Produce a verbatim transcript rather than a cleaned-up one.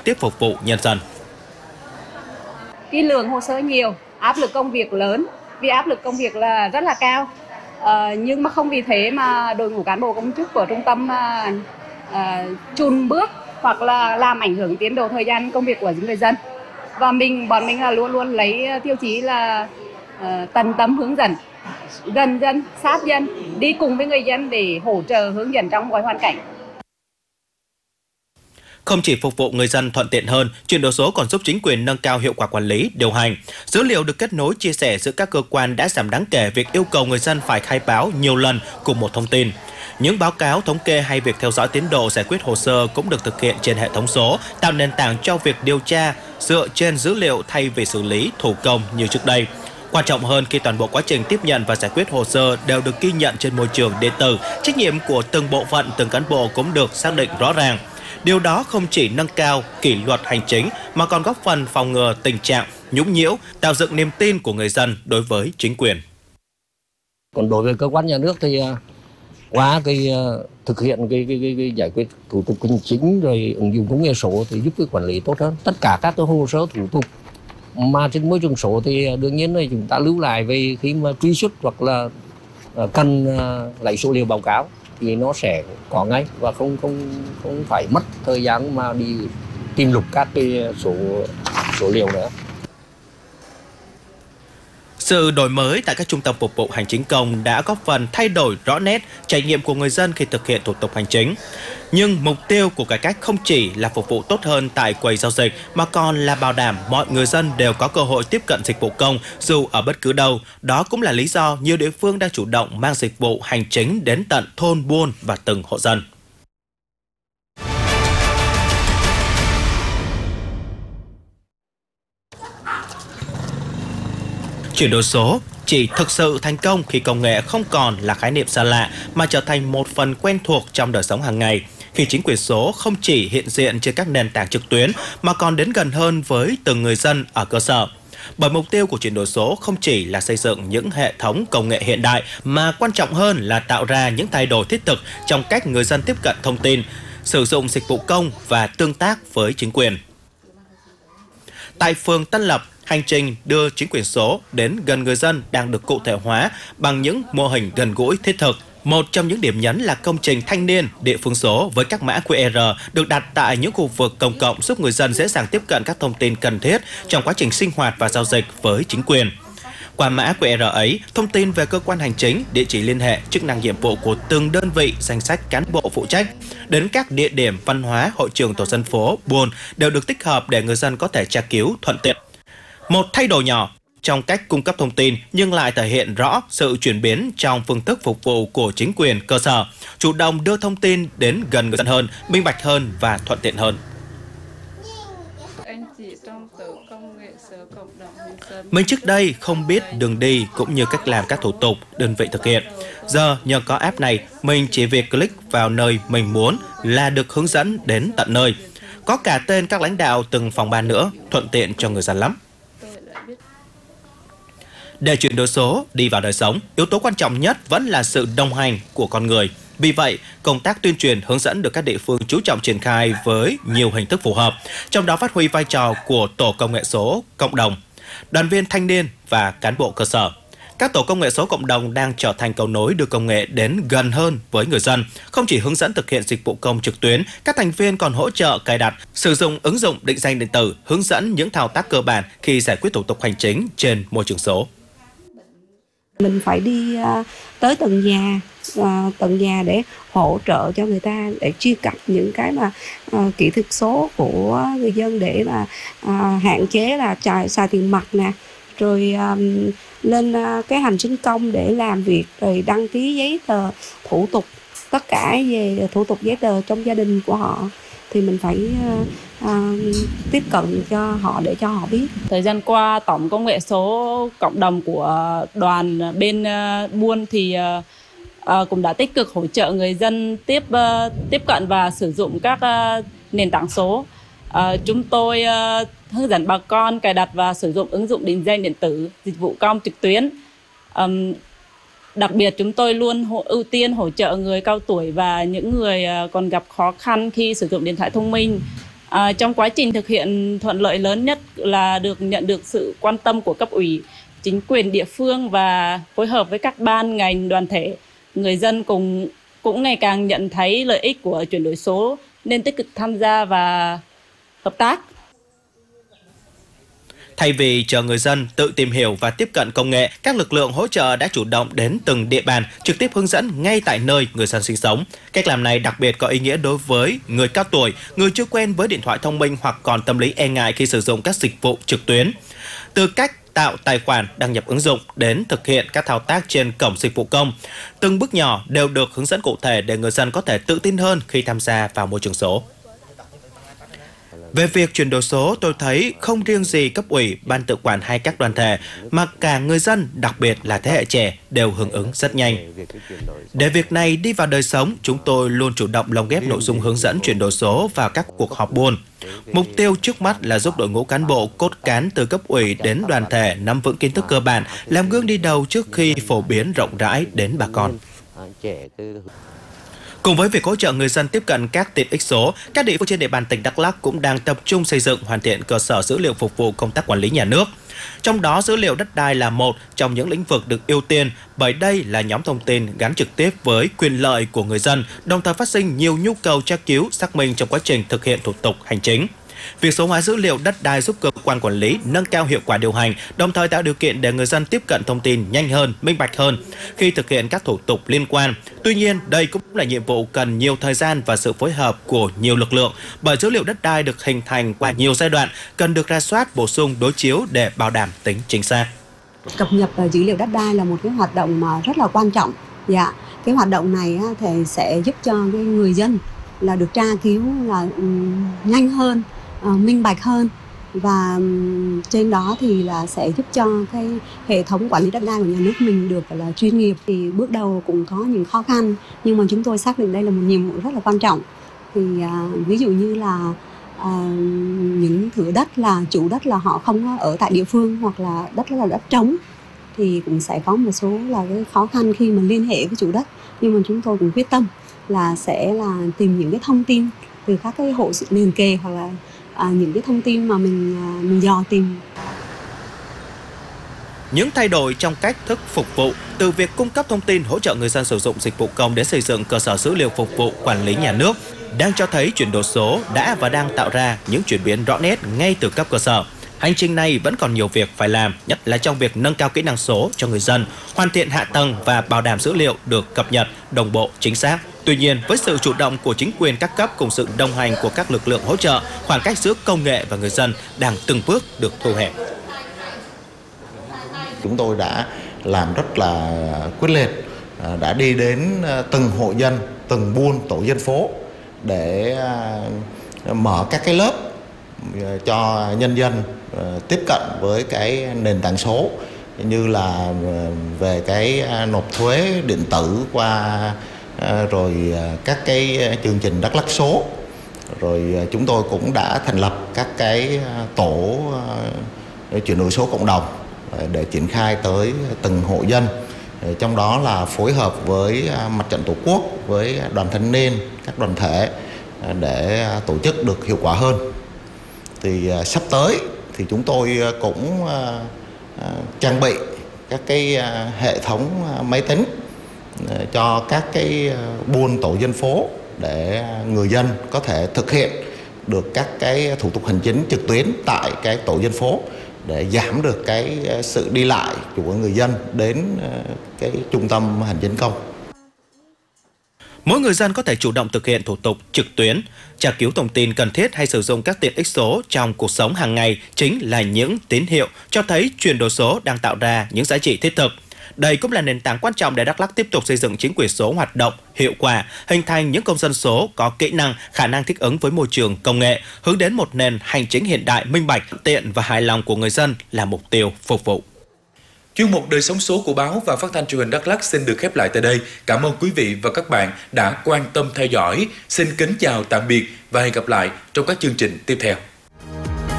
trực tiếp phục vụ nhân dân. Cái lượng hồ sơ nhiều, áp lực công việc lớn, vì áp lực công việc là rất là cao. À, nhưng mà không vì thế mà đội ngũ cán bộ công chức của trung tâm à, à, chùn bước hoặc là làm ảnh hưởng tiến độ thời gian công việc của những người dân. Và mình bọn mình là luôn luôn lấy tiêu chí là à, tận tâm hướng dẫn, gần dân, sát dân, đi cùng với người dân để hỗ trợ hướng dẫn trong mọi hoàn cảnh. Không chỉ phục vụ người dân thuận tiện hơn, chuyển đổi số còn giúp chính quyền nâng cao hiệu quả quản lý, điều hành. Dữ liệu được kết nối chia sẻ giữa các cơ quan đã giảm đáng kể việc yêu cầu người dân phải khai báo nhiều lần cùng một thông tin. Những báo cáo thống kê hay việc theo dõi tiến độ giải quyết hồ sơ cũng được thực hiện trên hệ thống số, tạo nền tảng cho việc điều tra dựa trên dữ liệu thay vì xử lý thủ công như trước đây. Quan trọng hơn, khi toàn bộ quá trình tiếp nhận và giải quyết hồ sơ đều được ghi nhận trên môi trường điện tử, trách nhiệm của từng bộ phận, từng cán bộ cũng được xác định rõ ràng. Điều đó không chỉ nâng cao kỷ luật hành chính mà còn góp phần phòng ngừa tình trạng nhũng nhiễu, tạo dựng niềm tin của người dân đối với chính quyền. Còn đối với cơ quan nhà nước thì qua cái thực hiện cái, cái, cái, cái giải quyết thủ tục hành chính rồi ứng dụng công nghệ số thì giúp cái quản lý tốt hơn. Tất cả các cái hồ sơ thủ tục mà trên môi trường số thì đương nhiên là chúng ta lưu lại về khi mà truy xuất hoặc là cần lấy số liệu báo cáo thì nó sẽ có ngay và không không không phải mất thời gian mà đi tìm lục các cái số số liệu nữa. Sự đổi mới tại các trung tâm phục vụ hành chính công đã góp phần thay đổi rõ nét trải nghiệm của người dân khi thực hiện thủ tục hành chính. Nhưng mục tiêu của cải cách không chỉ là phục vụ tốt hơn tại quầy giao dịch mà còn là bảo đảm mọi người dân đều có cơ hội tiếp cận dịch vụ công dù ở bất cứ đâu. Đó cũng là lý do nhiều địa phương đang chủ động mang dịch vụ hành chính đến tận thôn buôn và từng hộ dân. Chuyển đổi số chỉ thực sự thành công khi công nghệ không còn là khái niệm xa lạ mà trở thành một phần quen thuộc trong đời sống hàng ngày. Khi chính quyền số không chỉ hiện diện trên các nền tảng trực tuyến mà còn đến gần hơn với từng người dân ở cơ sở. Bởi mục tiêu của chuyển đổi số không chỉ là xây dựng những hệ thống công nghệ hiện đại mà quan trọng hơn là tạo ra những thay đổi thiết thực trong cách người dân tiếp cận thông tin, sử dụng dịch vụ công và tương tác với chính quyền. Tại phường Tân Lập, hành trình đưa chính quyền số đến gần người dân đang được cụ thể hóa bằng những mô hình gần gũi thiết thực. Một trong những điểm nhấn là công trình thanh niên địa phương số với các mã quy rờ được đặt tại những khu vực công cộng giúp người dân dễ dàng tiếp cận các thông tin cần thiết trong quá trình sinh hoạt và giao dịch với chính quyền. Qua mã quy rờ ấy, thông tin về cơ quan hành chính, địa chỉ liên hệ, chức năng nhiệm vụ của từng đơn vị, danh sách cán bộ phụ trách, đến các địa điểm văn hóa, hội trường tổ dân phố, buôn đều được tích hợp để người dân có thể tra cứu thuận tiện. Một thay đổi nhỏ trong cách cung cấp thông tin nhưng lại thể hiện rõ sự chuyển biến trong phương thức phục vụ của chính quyền cơ sở, chủ động đưa thông tin đến gần người dân hơn, minh bạch hơn và thuận tiện hơn. Mình trước đây không biết đường đi cũng như cách làm các thủ tục đơn vị thực hiện. Giờ nhờ có app này, mình chỉ việc click vào nơi mình muốn là được hướng dẫn đến tận nơi. Có cả tên các lãnh đạo từng phòng ban nữa, thuận tiện cho người dân lắm. Để chuyển đổi số đi vào đời sống, yếu tố quan trọng nhất vẫn là sự đồng hành của con người. Vì vậy, công tác tuyên truyền hướng dẫn được các địa phương chú trọng triển khai với nhiều hình thức phù hợp, trong đó phát huy vai trò của tổ công nghệ số cộng đồng, đoàn viên thanh niên và cán bộ cơ sở. Các tổ công nghệ số cộng đồng đang trở thành cầu nối đưa công nghệ đến gần hơn với người dân. Không chỉ hướng dẫn thực hiện dịch vụ công trực tuyến, các thành viên còn hỗ trợ cài đặt, sử dụng ứng dụng định danh điện tử, hướng dẫn những thao tác cơ bản khi giải quyết thủ tục hành chính trên môi trường số. Mình phải đi uh, tới từng nhà, uh, từng nhà để hỗ trợ cho người ta để truy cập những cái mà uh, kỹ thuật số của người dân để mà uh, hạn chế là xài, xài tiền mặt nè, rồi um, lên uh, cái hành chính công để làm việc, rồi đăng ký giấy tờ, thủ tục, tất cả về thủ tục giấy tờ trong gia đình của họ thì mình phải uh, uh, tiếp cận cho họ để cho họ biết. Thời gian qua, tổng công nghệ số cộng đồng của đoàn bên uh, buôn thì uh, uh, cũng đã tích cực hỗ trợ người dân tiếp uh, tiếp cận và sử dụng các uh, nền tảng số. Uh, chúng tôi uh, hướng dẫn bà con cài đặt và sử dụng ứng dụng định danh điện tử, dịch vụ công trực tuyến. Um, Đặc biệt chúng tôi luôn ưu tiên hỗ trợ người cao tuổi và những người còn gặp khó khăn khi sử dụng điện thoại thông minh. À, trong quá trình thực hiện, thuận lợi lớn nhất là được nhận được sự quan tâm của cấp ủy, chính quyền địa phương và phối hợp với các ban ngành đoàn thể. Người dân cùng cũng ngày càng nhận thấy lợi ích của chuyển đổi số nên tích cực tham gia và hợp tác. Thay vì chờ người dân tự tìm hiểu và tiếp cận công nghệ, các lực lượng hỗ trợ đã chủ động đến từng địa bàn, trực tiếp hướng dẫn ngay tại nơi người dân sinh sống. Cách làm này đặc biệt có ý nghĩa đối với người cao tuổi, người chưa quen với điện thoại thông minh hoặc còn tâm lý e ngại khi sử dụng các dịch vụ trực tuyến. Từ cách tạo tài khoản, đăng nhập ứng dụng đến thực hiện các thao tác trên cổng dịch vụ công, từng bước nhỏ đều được hướng dẫn cụ thể để người dân có thể tự tin hơn khi tham gia vào môi trường số. Về việc chuyển đổi số, tôi thấy không riêng gì cấp ủy, ban tự quản hay các đoàn thể, mà cả người dân, đặc biệt là thế hệ trẻ, đều hưởng ứng rất nhanh. Để việc này đi vào đời sống, chúng tôi luôn chủ động lồng ghép nội dung hướng dẫn chuyển đổi số vào các cuộc họp buôn. Mục tiêu trước mắt là giúp đội ngũ cán bộ cốt cán từ cấp ủy đến đoàn thể nắm vững kiến thức cơ bản, làm gương đi đầu trước khi phổ biến rộng rãi đến bà con. Cùng với việc hỗ trợ người dân tiếp cận các tiện ích số, các địa phương trên địa bàn tỉnh Đắk Lắk cũng đang tập trung xây dựng hoàn thiện cơ sở dữ liệu phục vụ công tác quản lý nhà nước. Trong đó, dữ liệu đất đai là một trong những lĩnh vực được ưu tiên bởi đây là nhóm thông tin gắn trực tiếp với quyền lợi của người dân, đồng thời phát sinh nhiều nhu cầu tra cứu, xác minh trong quá trình thực hiện thủ tục hành chính. Việc số hóa dữ liệu đất đai giúp cơ quan quản lý nâng cao hiệu quả điều hành, đồng thời tạo điều kiện để người dân tiếp cận thông tin nhanh hơn, minh bạch hơn khi thực hiện các thủ tục liên quan. Tuy nhiên, đây cũng là nhiệm vụ cần nhiều thời gian và sự phối hợp của nhiều lực lượng, bởi dữ liệu đất đai được hình thành qua nhiều giai đoạn, cần được rà soát, bổ sung, đối chiếu để bảo đảm tính chính xác. Cập nhật dữ liệu đất đai là một cái hoạt động mà rất là quan trọng. Dạ, cái hoạt động này thì sẽ giúp cho cái người dân là được tra cứu là um, nhanh hơn, uh, minh bạch hơn, và um, trên đó thì là sẽ giúp cho cái hệ thống quản lý đất đai của nhà nước mình được là chuyên nghiệp. Thì bước đầu cũng có những khó khăn, nhưng mà chúng tôi xác định đây là một nhiệm vụ rất là quan trọng. Thì uh, ví dụ như là uh, những thửa đất là chủ đất là họ không ở tại địa phương, hoặc là đất là đất trống, thì cũng sẽ có một số là cái khó khăn khi mà liên hệ với chủ đất. Nhưng mà chúng tôi cũng quyết tâm là sẽ là tìm những cái thông tin từ các cái hộ liền kề, hoặc là à, những cái thông tin mà mình à, mình dò tìm. Những thay đổi trong cách thức phục vụ, từ việc cung cấp thông tin hỗ trợ người dân sử dụng dịch vụ công đến xây dựng cơ sở dữ liệu phục vụ quản lý nhà nước, đang cho thấy chuyển đổi số đã và đang tạo ra những chuyển biến rõ nét ngay từ cấp cơ sở. Hành trình này vẫn còn nhiều việc phải làm, nhất là trong việc nâng cao kỹ năng số cho người dân, hoàn thiện hạ tầng và bảo đảm dữ liệu được cập nhật, đồng bộ, chính xác. Tuy nhiên, với sự chủ động của chính quyền các cấp cùng sự đồng hành của các lực lượng hỗ trợ, khoảng cách giữa công nghệ và người dân đang từng bước được thu hẹp. Chúng tôi đã làm rất là quyết liệt, đã đi đến từng hộ dân, từng buôn, tổ dân phố để mở các cái lớp cho nhân dân tiếp cận với cái nền tảng số, như là về cái nộp thuế điện tử qua rồi các cái chương trình Đắk Lắk số. Rồi chúng tôi cũng đã thành lập các cái tổ chuyển đổi số cộng đồng để triển khai tới từng hộ dân. Trong đó là phối hợp với Mặt trận Tổ quốc, với đoàn thanh niên, các đoàn thể để tổ chức được hiệu quả hơn. Thì uh, sắp tới thì chúng tôi cũng uh, uh, trang bị các cái uh, hệ thống uh, máy tính uh, cho các cái uh, buôn tổ dân phố để người dân có thể thực hiện được các cái thủ tục hành chính trực tuyến tại cái tổ dân phố, để giảm được cái uh, sự đi lại của người dân đến uh, cái trung tâm hành chính công. Mỗi người dân có thể chủ động thực hiện thủ tục trực tuyến, tra cứu thông tin cần thiết hay sử dụng các tiện ích số trong cuộc sống hàng ngày chính là những tín hiệu cho thấy chuyển đổi số đang tạo ra những giá trị thiết thực. Đây cũng là nền tảng quan trọng để Đắk Lắk tiếp tục xây dựng chính quyền số hoạt động, hiệu quả, hình thành những công dân số có kỹ năng, khả năng thích ứng với môi trường công nghệ, hướng đến một nền hành chính hiện đại, minh bạch, tiện và hài lòng của người dân là mục tiêu phục vụ. Chuyên mục Đời sống số của báo và phát thanh truyền hình Đắk Lắk xin được khép lại tại đây. Cảm ơn quý vị và các bạn đã quan tâm theo dõi. Xin kính chào tạm biệt và hẹn gặp lại trong các chương trình tiếp theo.